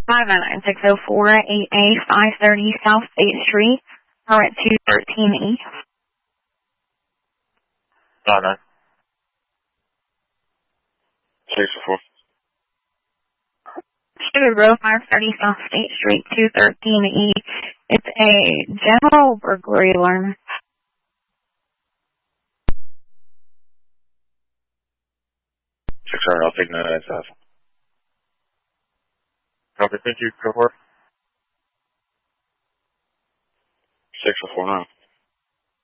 59604-8A 530 South State Street, current 213E. 59. 604. Sugar Grove, 530 South State Street, 213E. It's a general burglary alarm. 600, I'll take 995. Copy, thank you. Go for it. 604 now.